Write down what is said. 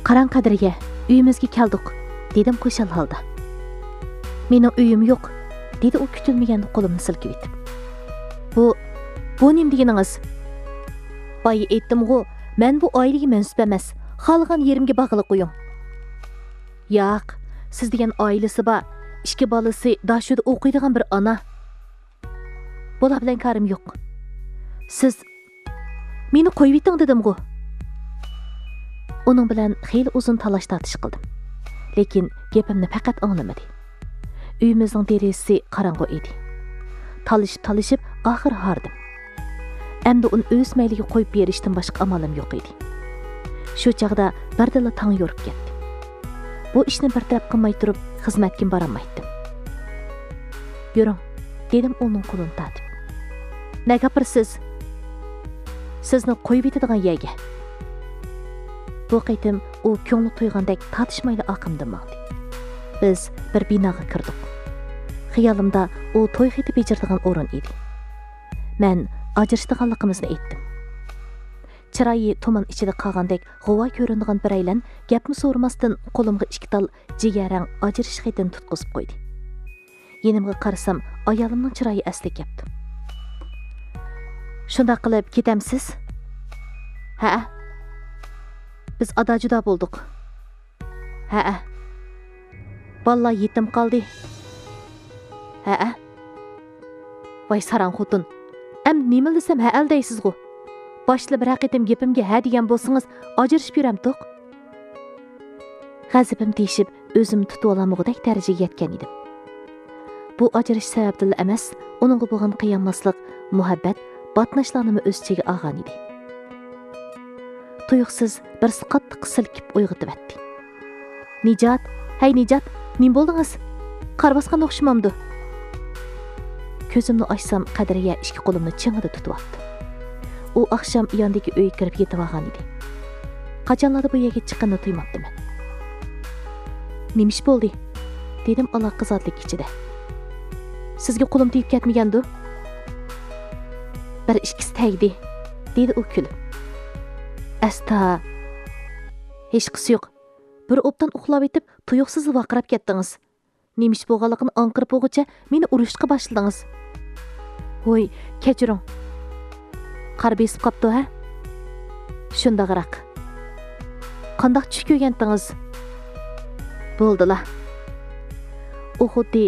Qarang Qadirga, uyimizga keldik, dedim qo'shal holda. Mening uyim yo'q, dedi u kutilmaganda qo'limni silkib etib. Bu nim deganingiz? Boya aytdim-ku, men bu oilaga mansub emas. Xalqan yerimga bag'ilib qo'ying. Yo'q, siz degan oilasi bor, 2 bolasi dashuda o'qiydigan bir ona. Bular bilan karim yo'q. Siz meni qo'yib eting dedim-ku. Uning bilan xeyli uzun talash-tartish qildim. Lekin gapimni faqat anglamadi. Uyimizning derazasi qorong'u edi. Talishib oxir hardim. Endi uni o'z mayliga qo'yib berishdan boshqa amalim yo'q edi. Shu chaqda birdala tong yorib ketdi. Bu ishni bir taraf qilmay turib xizmatga borolmaydim. Yuring, dedim uning qo'lini tatib. Ne gapirsiz? Sizni qo'yib etadigan yerga. Bu qaytim u ko'ngli to'ygandek tatishmayli oqimdan maqdi. Biz bir binoga kirdik. Xiyolimda u to'y xiti bejirdigan o'rin edi. Men ajrashdiganligimizni aytdim. Chiroyi tuman ichida qolgandek g'uvo ko'rinadigan biraylan gapni so'ramasdan qo'limga 2 tal jigarang ajrish xitini tutqizib qo'ydi. Yenimga qarasam, ayolimning chiroyi asli keldi. Shunda qilib ketamsiz? Ha. Biz ada-juda bo'ldik. Ha. Vallahi yetim qoldi. Ha. Voy saran xotun. Nima desam ha aldaysiz-ku. Boshli bir haqiqatim gapimga ha degan bo'lsangiz, ajrashib yuramdiq. G'azabim teshib, o'zim tutib olamog'idek darajaga yetgan edim. Bu ajrash sababli emas, uningga bo'lgan qiyonmaslik, muhabbat, batnashlarni o'z ichiga olgan edi. Tuyuqsiz bir qattiq silkib uyg'otib etdi. Nijat, hey Nijat, nim bo'ldingiz? Qar bosgan o'xshamamdi. Ko'zimni ochsam, Qadiriga 2 qo'limni chingida tutib oldi. U oqshom yondagi uyga kirib yetib olgan edi. Qachonlarda bu yerga chiqqanini tuymabdiman. Nima ish bo'ldi? Dedim aloqazotlik ichida. Sizga qo'lim tegib ketmagandi? Bir ishkisi tegdi, dedi u kulib. Asta. Hech qisi yo'q. Bir obdan uxlab etib, tuyuqsiz vaqirab ketdingiz. Nima ish bo'lganligini anqirib o'g'icha meni urishga boshladingiz. Voy, kechiring. Qar besib qapti, ha? Shunda qaraq. Qandoq tush ko'rgandingiz? Bo'ldilar. U xuddi